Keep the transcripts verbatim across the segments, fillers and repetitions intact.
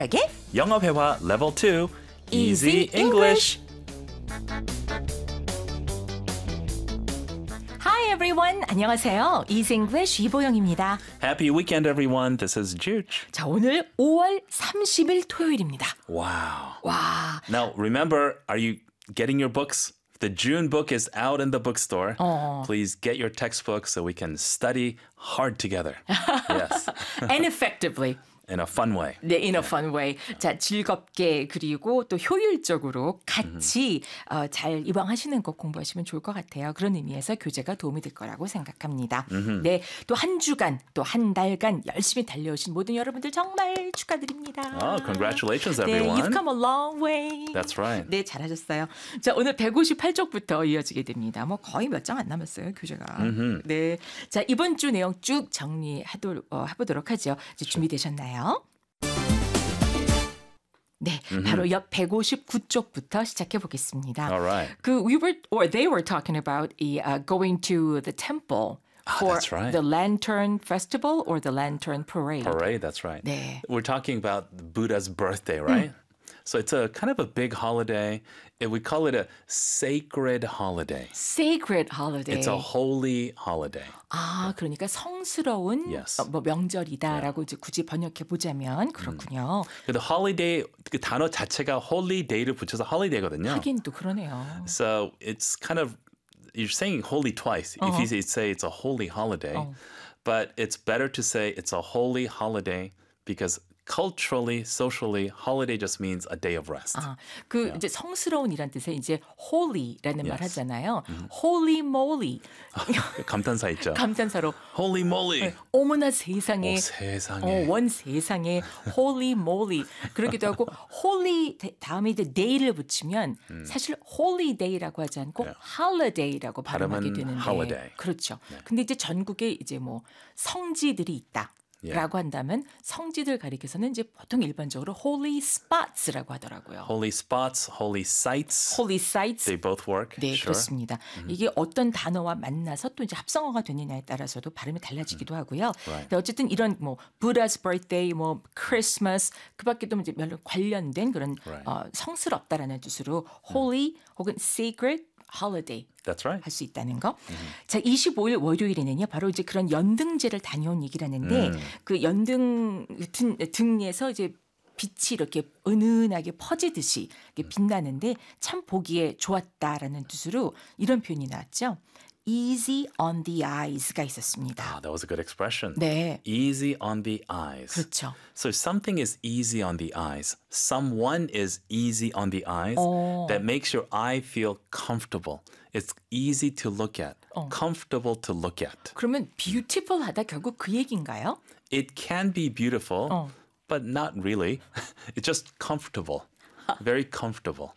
again? 영어 회화 level two, Easy Easy English. Hi everyone, 안녕하세요. Easy English 이보영입니다. Happy weekend, everyone. This is Juge. 자, 오늘 오월 삼십일 토요일입니다. Wow. 와, Now, remember, are you getting your books? The June book is out in the bookstore. 어. Please get your textbook so we can study hard together. Yes, and effectively. in a fun way. 네, in a fun way. 자, 즐겁게 그리고 또 효율적으로 같이 어, 잘 이왕하시는 것 공부하시면 좋을 것 같아요. 그런 의미에서 교재가 도움이 될 거라고 생각합니다. 네, 또 한 주간, 또 한 달간 열심히 달려오신 모든 여러분들 정말 축하드립니다. Oh, congratulations, 네, everyone. you've come a long way. That's right. 네, 잘하셨어요. 자, 오늘 백오십팔 쪽부터 이어지게 됩니다. 뭐 거의 몇 장 안 남았어요, 교재가. 네, 자, 이번 주 내용 쭉 정리해도, 어, 해보도록 하죠. 이제 준비되셨나요? 네, 바로 옆 백오십구 쪽부터 시작해 보겠습니다. All right. 그 we were or they were talking about the, uh, going to the temple for that's right. the Lantern Festival or the Lantern Parade. Parade, that's right. 네. We're talking about Buddha's birthday, right? So it's a kind of a big holiday. We call it a sacred holiday. Sacred holiday. It's a holy holiday. 아, 그러니까 성스러운 Yes. 어, 뭐 명절이다라고 이제 굳이 번역해 보자면 그렇군요. The holiday 그 단어 자체가 holy day를 붙여서 holiday거든요. 하긴 또 그러네요. So it's kind of you're saying holy twice. If you say, say it's a holy holiday, but it's better to say it's a holy holiday because culturally, socially, holiday just means a day of rest. 아, 그 이제 성스러운이란 뜻의 이제 holy라는 말 Yes. 하잖아요. Holy moly. 감탄사 있죠. 감탄사로 Holy moly. 어머나 세상에. 오, 세상에. 어, 원 세상에 holy moly. 그러기도 하고 holy 다음에 이제 day를 붙이면 사실 holy day라고 하지 않고 네. holiday라고 발음하게 발음은 되는데. holiday. 그렇죠. 근데 이제 전국에 이제 뭐 성지들이 있다. 예. 라고 한다면 성지들 가리켜서는 이제 보통 일반적으로 holy spots라고 하더라고요. Holy spots, holy sites. holy sites. They both work. 네, sure. 그렇습니다. 이게 어떤 단어와 만나서 또 이제 합성어가 되느냐에 따라서도 발음이 달라지기도 하고요. Right. 근데 어쨌든 이런 뭐 Buddha's birthday, 뭐 Christmas 그밖에도 이제 별로 관련된 그런 Right. 어, 성스럽다라는 뜻으로 holy 혹은 sacred holiday That's right. 할 수 있다는 거. 자, 이십오일 월요일에는요. 바로 이제 그런 연등제를 다녀온 얘기를 하는데 음. 그 연등 등, 등에서 이제 빛이 이렇게 은은하게 퍼지듯이 이렇게 빛나는데 참 보기에 좋았다라는 뜻으로 이런 표현이 나왔죠. Easy on the eyes가 있었습니다. Ah, that was a good expression. 네. Easy on the eyes. 그렇죠. So if something is easy on the eyes, someone is easy on the eyes, 어. that makes your eye feel comfortable. It's easy to look at, comfortable to look at. 그러면 beautiful하다 결국 그 얘기인가요? It can be beautiful, 어. but not really. It's just comfortable. Very comfortable.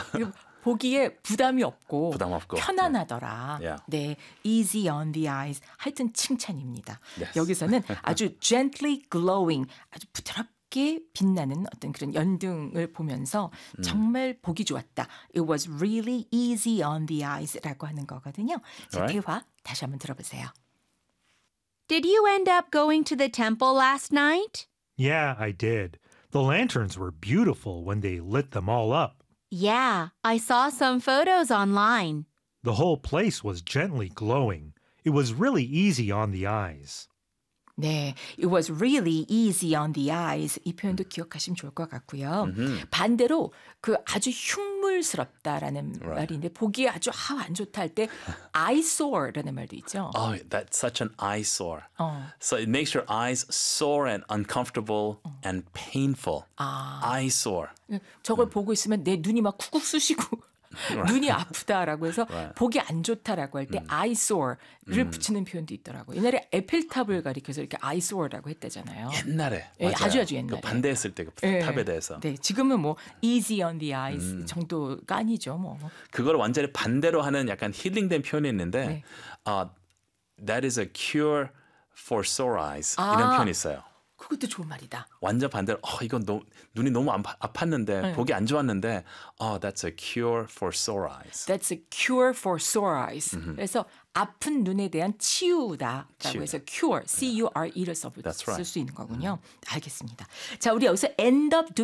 보기에 부담이 없고, 부담 없고. 편안하더라. Yeah. 네, easy on the eyes. 하여튼 칭찬입니다. Yes. 여기서는 아주 gently glowing, 아주 부드럽게 빛나는 어떤 그런 연등을 보면서 정말 보기 좋았다. It was really easy on the eyes라고 하는 거거든요. 자, Alright. 대화 다시 한번 들어보세요. Did you end up going to the temple last night? Yeah, I did. The lanterns were beautiful when they lit them all up. Yeah, I saw some photos online. The whole place was gently glowing. It was really easy on the eyes. 네, it was really easy on the eyes. 이 표현도 기억하시면 좋을 것 같고요. 반대로 그 아주 흉물스럽다라는 말인데 보기에 아주 아우 안 좋다 할 때 eyesore라는 말도 있죠. Oh, that's such an eyesore. 어. So it makes your eyes sore and uncomfortable and painful. 아. Eyesore. 저걸 보고 있으면 내 눈이 막 쿡쿡 쑤시고 눈이 아프다라고 해서 Right. 보기 안 좋다라고 할 때 eyesore를 붙이는 표현도 있더라고요. 옛날에 에펠탑을 가리켜서 이렇게 eyesore라고 했다잖아요. 옛날에. 예, 맞아요. 아주 아주 옛날에. 그 반대했을 때 그 예. 탑에 대해서. 네, 지금은 뭐 easy on the eyes 정도가 아니죠, 뭐. 그걸 완전히 반대로 하는 약간 힐링된 표현이 있는데 네. 어, that is a cure for sore eyes. 아. 이런 표현이 있어요. 그것도 좋은 말이다. 완전 반대로 어, 이건 너무, 눈이 너무 안, 아팠는데 네. 보기 안 좋았는데 oh, that's a cure for sore eyes. That's a cure for sore eyes. 그래서 아픈 눈에 대한 치유다라고 치유다. 해서 cure, C U R E를 써, That's right. 쓸 수 있는 거군요. 알겠습니다. 자, 우리 여기서 end up